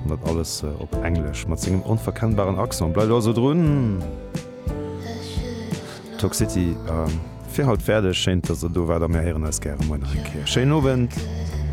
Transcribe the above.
dat alles op Englisch mat engem unverkennbaren Akzent. Blei also drun. Talk City fir haut Pferde schenint, dat du war der mé herieren als gerne Mo enke. Schein Nowen.